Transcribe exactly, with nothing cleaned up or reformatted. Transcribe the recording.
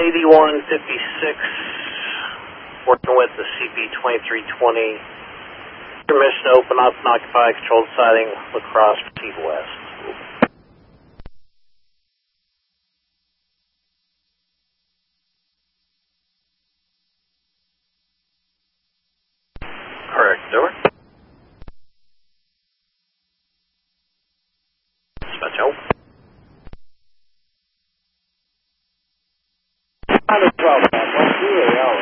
eighty-one fifty-six, working with the C P twenty-three twenty. Permission to open up and occupy controlled siding, La Crosse, Key West. Correct, over. Dispatch out. twelve, one two eight,